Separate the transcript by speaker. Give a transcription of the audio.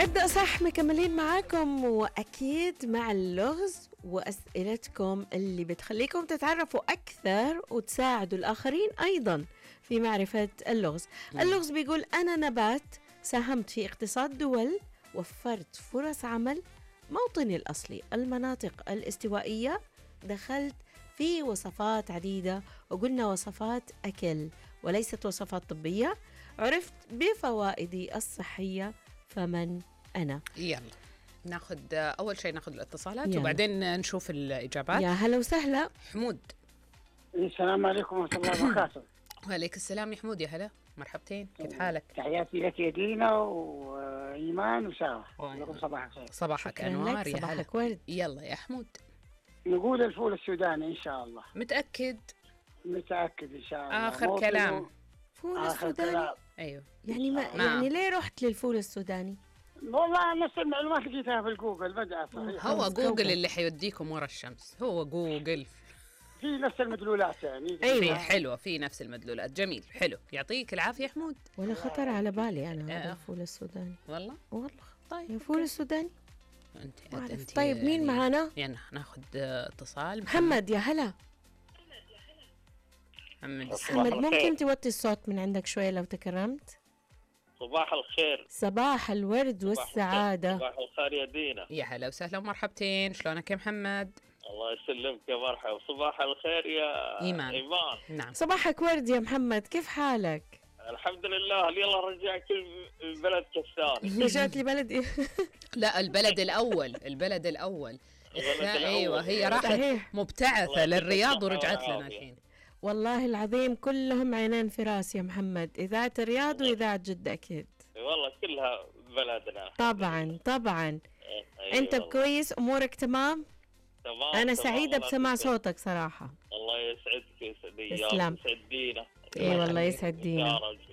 Speaker 1: ابدأ صح، مكملين معاكم وأكيد مع اللغز وأسئلتكم اللي بتخليكم تتعرفوا أكثر وتساعدوا الآخرين أيضا في معرفة اللغز. اللغز بيقول: أنا نبات ساهمت في اقتصاد دول، وفرت فرص عمل، موطني الأصلي المناطق الاستوائية، دخلت في وصفات عديدة وقلنا وصفات أكل وليست وصفات طبية، عرفت بفوائدي الصحية، فمن أنا؟
Speaker 2: يلا ناخذ أول شيء ناخذ الاتصالات
Speaker 1: يلا.
Speaker 2: وبعدين نشوف الإجابات.
Speaker 1: يا هلا وسهلا.
Speaker 2: حمود.
Speaker 3: السلام عليكم ورحمة الله وبركاته.
Speaker 2: وعليك السلام يا حمود، يا هلا، مرحبتين، كيف حالك؟
Speaker 3: تحياتي لك يا دينا وإيمان وسارة. لكم صباح الخير.
Speaker 2: صباحك
Speaker 1: شكراً
Speaker 2: أنوار،
Speaker 1: لك،
Speaker 2: يا هلا.
Speaker 1: صباحك ورد.
Speaker 2: يلا يا حمود.
Speaker 3: نقول الفول السوداني إن شاء الله.
Speaker 2: متأكد؟
Speaker 3: متأكد إن شاء الله.
Speaker 2: آخر كلام.
Speaker 1: فول
Speaker 3: آخر
Speaker 1: السوداني؟
Speaker 3: كلام.
Speaker 2: أيوه
Speaker 1: يعني ما يعني ليه رحت للفول السوداني؟
Speaker 3: والله نفس المعلومات لقيتها في الجوجل بدأ صحيح.
Speaker 2: هو
Speaker 1: خلاص،
Speaker 2: جوجل
Speaker 1: كوكب.
Speaker 2: اللي حيوديكم ورا الشمس، هو جوجل.
Speaker 3: في نفس المدلولات يعني.
Speaker 2: في حلوة، في نفس المدلولات، جميل، حلو، يعطيك العافية يا حمود.
Speaker 1: ولا خطر على بالي أنا هذا الفول السوداني
Speaker 2: والله
Speaker 1: والله.
Speaker 2: طيب
Speaker 1: الفول السوداني.
Speaker 2: أنت
Speaker 1: طيب مين معانا؟
Speaker 2: يعني ناخذ اتصال.
Speaker 1: محمد، يا هلا. محمد ممكن توطي الصوت من عندك شوية لو تكرمت؟
Speaker 4: صباح الخير.
Speaker 1: صباح الورد والسعادة.
Speaker 4: صباح الخير يا دينا.
Speaker 2: يا هلا وسهلا ومرحبتين، شلونك يا محمد؟
Speaker 4: الله يسلمك يا مرحبا. صباح الخير يا
Speaker 2: إيمان. نعم.
Speaker 1: صباحك ورد يا محمد، كيف حالك؟
Speaker 4: الحمد لله. يلا رجعك البلد كالثاني.
Speaker 1: رجعت لي بلد إيه؟
Speaker 2: لا، البلد الأول، البلد الأول. أيوة، هي راحت
Speaker 1: صحيح.
Speaker 2: مبتعثة للرياض ورجعت لنا الحين.
Speaker 1: والله العظيم كلهم عينين في راس يا محمد، إذاعة الرياض وإذاعة جدة أكيد.
Speaker 4: والله كلها بلدنا.
Speaker 1: طبعا طبعا.
Speaker 4: أيوة
Speaker 1: أنت
Speaker 4: والله.
Speaker 1: كويس، أمورك تمام؟
Speaker 4: تمام.
Speaker 1: أنا
Speaker 4: تمام.
Speaker 1: سعيدة
Speaker 4: الله
Speaker 1: بسمع
Speaker 4: يسعدك.
Speaker 1: صوتك صراحة.
Speaker 4: الله يسعدك، يسعد
Speaker 1: تسلم.
Speaker 4: يسعد دينا.
Speaker 1: إي والله يسعد دينا.